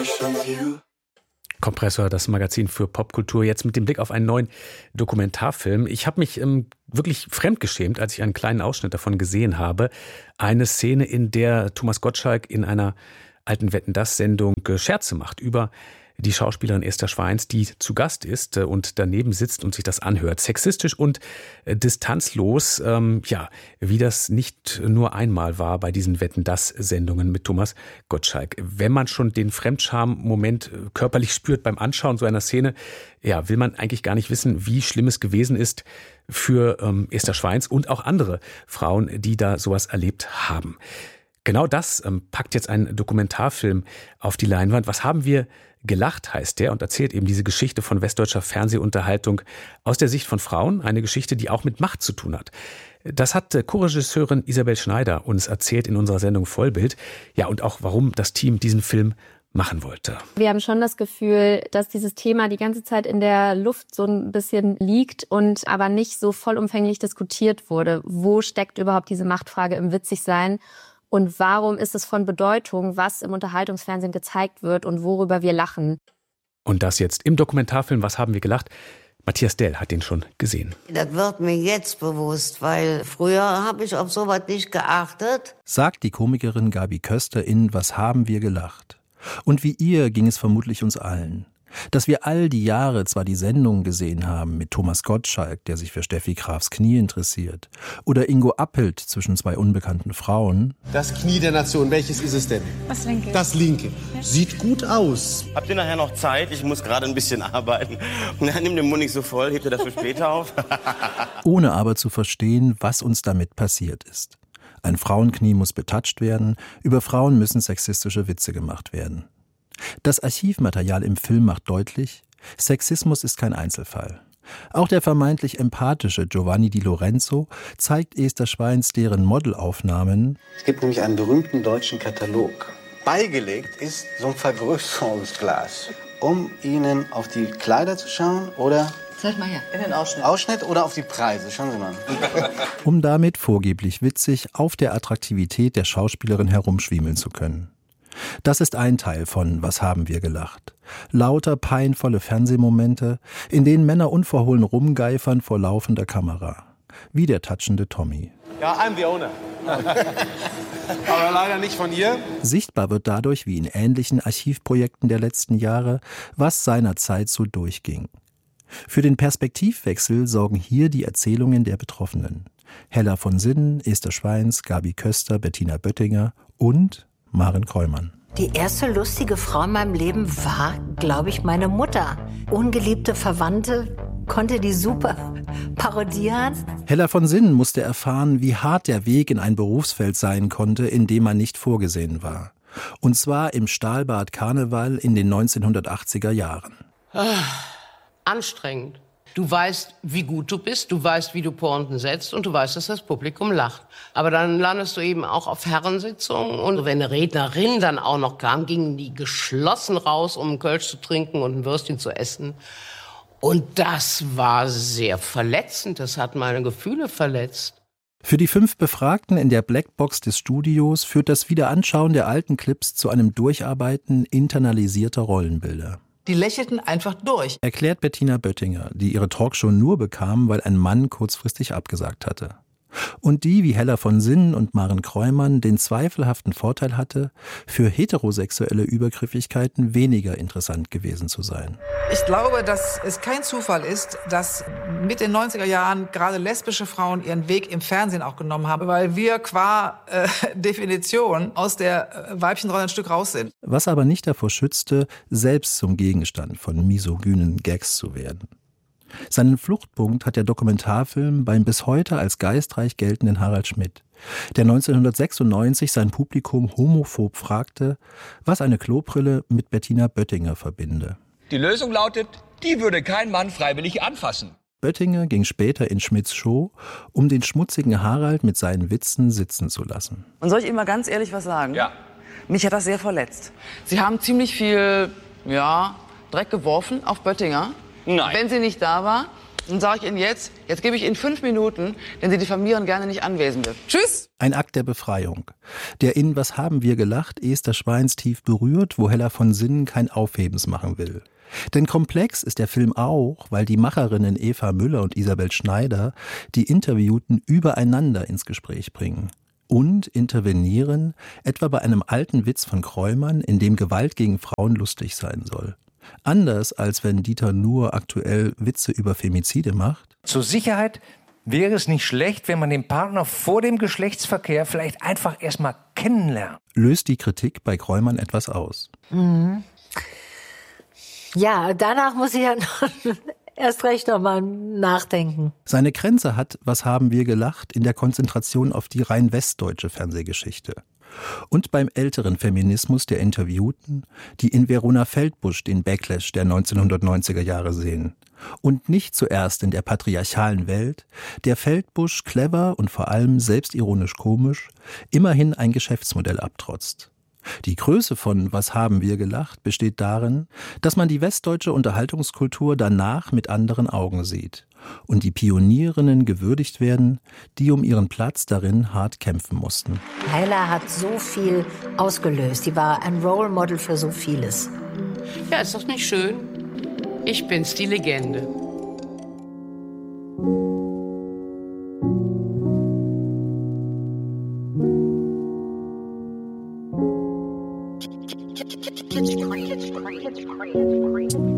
Kompressor, das Magazin für Popkultur, jetzt mit dem Blick auf einen neuen Dokumentarfilm. Ich habe mich wirklich fremdgeschämt, als ich einen kleinen Ausschnitt davon gesehen habe. Eine Szene, in der Thomas Gottschalk in einer alten Wetten-dass-Sendung Scherze macht über die Schauspielerin Esther Schweins, die zu Gast ist und daneben sitzt und sich das anhört. Sexistisch und distanzlos, wie das nicht nur einmal war bei diesen Wetten-dass-Sendungen mit Thomas Gottschalk. Wenn man schon den Fremdscham-Moment körperlich spürt beim Anschauen so einer Szene, will man eigentlich gar nicht wissen, wie schlimm es gewesen ist für Esther Schweins und auch andere Frauen, die da sowas erlebt haben. Genau das packt jetzt ein Dokumentarfilm auf die Leinwand. Was haben wir gelacht, heißt der, und erzählt eben diese Geschichte von westdeutscher Fernsehunterhaltung aus der Sicht von Frauen. Eine Geschichte, die auch mit Macht zu tun hat. Das hat Co-Regisseurin Isabel Schneider uns erzählt in unserer Sendung Vollbild. Ja, und auch warum das Team diesen Film machen wollte. Wir haben schon das Gefühl, dass dieses Thema die ganze Zeit in der Luft so ein bisschen liegt und aber nicht so vollumfänglich diskutiert wurde. Wo steckt überhaupt diese Machtfrage im Witzigsein? Und warum ist es von Bedeutung, was im Unterhaltungsfernsehen gezeigt wird und worüber wir lachen? Und das jetzt im Dokumentarfilm Was haben wir gelacht? Matthias Dell hat den schon gesehen. Das wird mir jetzt bewusst, weil früher habe ich auf sowas nicht geachtet. Sagt die Komikerin Gabi Köster in Was haben wir gelacht? Und wie ihr ging es vermutlich uns allen. Dass wir all die Jahre zwar die Sendungen gesehen haben mit Thomas Gottschalk, der sich für Steffi Grafs Knie interessiert, oder Ingo Appelt zwischen zwei unbekannten Frauen. Das Knie der Nation, welches ist es denn? Das linke. Das linke. Sieht gut aus. Habt ihr nachher noch Zeit? Ich muss gerade ein bisschen arbeiten. Na, nimm den Mund nicht so voll, hebt ihr das für später auf? Ohne aber zu verstehen, was uns damit passiert ist. Ein Frauenknie muss betatscht werden, über Frauen müssen sexistische Witze gemacht werden. Das Archivmaterial im Film macht deutlich, Sexismus ist kein Einzelfall. Auch der vermeintlich empathische Giovanni Di Lorenzo zeigt Esther Schweins deren Modelaufnahmen. Es gibt nämlich einen berühmten deutschen Katalog. Beigelegt ist so ein Vergrößerungsglas, um Ihnen auf die Kleider zu schauen oder Zeig mal her, in den Ausschnitt. Ausschnitt oder auf die Preise, schauen Sie mal. Um damit vorgeblich witzig auf der Attraktivität der Schauspielerin herumschwiemeln zu können. Das ist ein Teil von Was haben wir gelacht? Lauter peinvolle Fernsehmomente, in denen Männer unverhohlen rumgeifern vor laufender Kamera. Wie der touchende Tommy. Ja, I'm the owner. Aber leider nicht von ihr. Sichtbar wird dadurch, wie in ähnlichen Archivprojekten der letzten Jahre, was seinerzeit so durchging. Für den Perspektivwechsel sorgen hier die Erzählungen der Betroffenen. Hella von Sinnen, Esther Schweins, Gabi Köster, Bettina Böttinger und Maren Kräumann. Die erste lustige Frau in meinem Leben war, glaube ich, meine Mutter. Ungeliebte Verwandte konnte die super parodieren. Hella von Sinnen musste erfahren, wie hart der Weg in ein Berufsfeld sein konnte, in dem man nicht vorgesehen war. Und zwar im Stahlbad Karneval in den 1980er Jahren. Anstrengend. Du weißt, wie gut du bist, du weißt, wie du Pointen setzt und du weißt, dass das Publikum lacht. Aber dann landest du eben auch auf Herrensitzungen und wenn eine Rednerin dann auch noch kam, gingen die geschlossen raus, um einen Kölsch zu trinken und ein Würstchen zu essen. Und das war sehr verletzend, das hat meine Gefühle verletzt. Für die 5 Befragten in der Blackbox des Studios führt das Wiederanschauen der alten Clips zu einem Durcharbeiten internalisierter Rollenbilder. Die lächelten einfach durch. Erklärt Bettina Böttinger, die ihre Talkshow nur bekam, weil ein Mann kurzfristig abgesagt hatte. Und die, wie Hella von Sinnen und Maren Kräumann, den zweifelhaften Vorteil hatte, für heterosexuelle Übergriffigkeiten weniger interessant gewesen zu sein. Ich glaube, dass es kein Zufall ist, dass mit den 90er Jahren gerade lesbische Frauen ihren Weg im Fernsehen auch genommen haben, weil wir qua Definition aus der Weibchenrolle ein Stück raus sind. Was aber nicht davor schützte, selbst zum Gegenstand von misogynen Gags zu werden. Seinen Fluchtpunkt hat der Dokumentarfilm beim bis heute als geistreich geltenden Harald Schmidt, der 1996 sein Publikum homophob fragte, was eine Klobrille mit Bettina Böttinger verbinde. Die Lösung lautet, die würde kein Mann freiwillig anfassen. Böttinger ging später in Schmidts Show, um den schmutzigen Harald mit seinen Witzen sitzen zu lassen. Und soll ich Ihnen mal ganz ehrlich was sagen? Ja. Mich hat das sehr verletzt. Sie haben ziemlich viel Dreck geworfen auf Böttinger. Nein. Wenn sie nicht da war, Dann sage ich Ihnen jetzt gebe ich Ihnen 5 Minuten, denn Sie diffamieren gerne nicht Anwesende. Tschüss! Ein Akt der Befreiung, der in Was haben wir gelacht Esther Schweins tief berührt, wo Hella von Sinnen kein Aufhebens machen will. Denn komplex ist der Film auch, weil die Macherinnen Eva Müller und Isabel Schneider die Interviewten übereinander ins Gespräch bringen. Und intervenieren, etwa bei einem alten Witz von Kreumann, in dem Gewalt gegen Frauen lustig sein soll. Anders als wenn Dieter Nuhr aktuell Witze über Femizide macht. Zur Sicherheit wäre es nicht schlecht, wenn man den Partner vor dem Geschlechtsverkehr vielleicht einfach erstmal kennenlernt. Löst die Kritik bei Kreumann etwas aus. Mhm. Ja, danach muss ich ja noch erst recht noch mal nachdenken. Seine Grenze hat Was haben wir gelacht in der Konzentration auf die rein westdeutsche Fernsehgeschichte. Und beim älteren Feminismus der Interviewten, die in Verona Feldbusch den Backlash der 1990er Jahre sehen. Und nicht zuerst in der patriarchalen Welt, der Feldbusch clever und vor allem selbstironisch komisch, immerhin ein Geschäftsmodell abtrotzt. Die Größe von Was haben wir gelacht besteht darin, dass man die westdeutsche Unterhaltungskultur danach mit anderen Augen sieht und die Pionierinnen gewürdigt werden, die um ihren Platz darin hart kämpfen mussten. Hella hat so viel ausgelöst. Die war ein Role Model für so vieles. Ja, ist doch nicht schön? Ich bin's, die Legende. It's great.